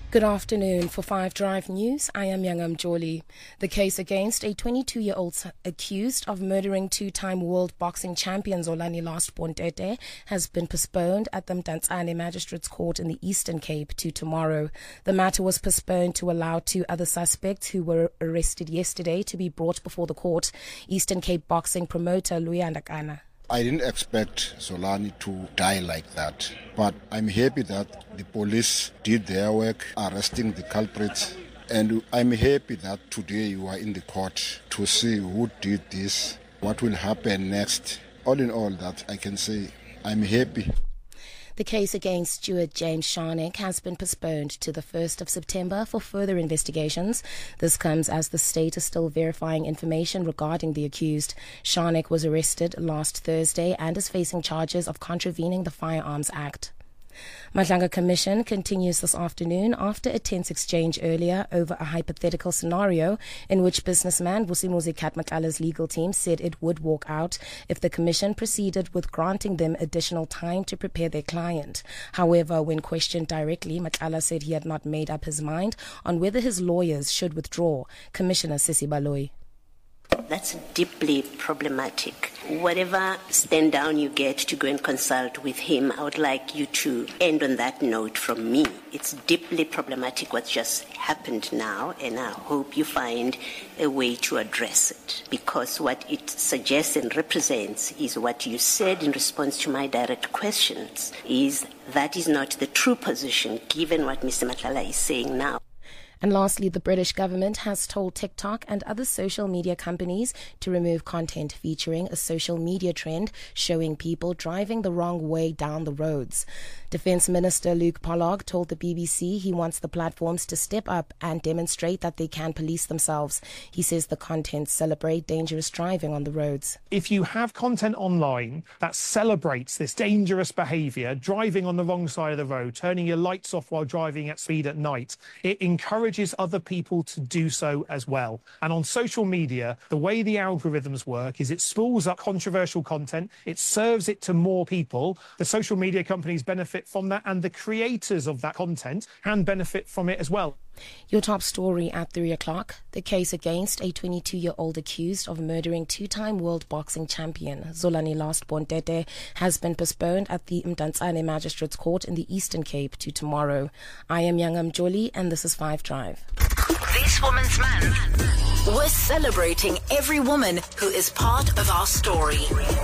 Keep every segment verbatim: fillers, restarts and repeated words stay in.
Good afternoon. For Five Drive News, I am Yangam Joli. The case against a twenty-two-year-old accused of murdering two-time world boxing champion Zolani Lastborn Tete has been postponed at the Mdantsane Magistrates Court in the Eastern Cape to tomorrow. The matter was postponed to allow two other suspects who were arrested yesterday to be brought before the court. Eastern Cape boxing promoter Luyanda Kana. I didn't expect Zolani to die like that, but I'm happy that the police did their work arresting the culprits, and I'm happy that today you are in the court to see who did this, what will happen next. All in all, that I can say I'm happy. The case against Stuart James Sharnick has been postponed to the first of September for further investigations. This comes as the state is still verifying information regarding the accused. Sharnick was arrested last Thursday and is facing charges of contravening the Firearms Act. Madlanga Commission continues this afternoon after a tense exchange earlier over a hypothetical scenario in which businessman Vusimuzi Katmatlala's legal team said it would walk out if the Commission proceeded with granting them additional time to prepare their client. However, when questioned directly, Matlala said he had not made up his mind on whether his lawyers should withdraw. Commissioner Sisi Baloyi. That's deeply problematic. Whatever stand down you get to go and consult with him, I would like you to end on that note from me. It's deeply problematic what just happened now, and I hope you find a way to address it, because what it suggests and represents is what you said in response to my direct questions, is that is not the true position given what Mister Matlala is saying now. And lastly, the British government has told TikTok and other social media companies to remove content featuring a social media trend showing people driving the wrong way down the roads. Defence Minister Luke Pollock told the B B C he wants the platforms to step up and demonstrate that they can police themselves. He says the contents celebrate dangerous driving on the roads. If you have content online that celebrates this dangerous behaviour, driving on the wrong side of the road, turning your lights off while driving at speed at night, it encourages other people to do so as well. And on social media, the way the algorithms work is it spools up controversial content, it serves it to more people. The social media companies benefit from that, and the creators of that content can benefit from it as well. Your top story at three o'clock. The case against a twenty-two-year-old accused of murdering two-time world boxing champion Zolani Lastborn Tete has been postponed at the Mdantsane Magistrates Court in the Eastern Cape to tomorrow. I am Yangam Joli, and this is Five Drive. This Woman's Man. We're celebrating every woman who is part of our story.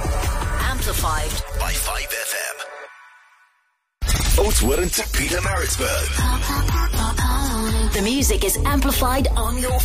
Amplified by five F M. Oatswood to Peter Maritzburg. The music is amplified on your